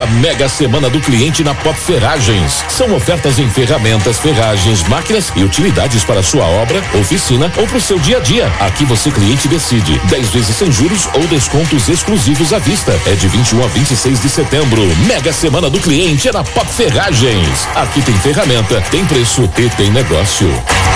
Mega Semana do Cliente na Pop Ferragens. São ofertas em ferramentas, ferragens, máquinas e utilidades para sua obra, oficina ou para o seu dia a dia. Aqui você, cliente, decide. 10 vezes sem juros ou descontos exclusivos à vista. É de 21 a 26 de setembro. Mega Semana do Cliente é na Pop Ferragens. Aqui tem ferramenta, tem preço e tem negócio.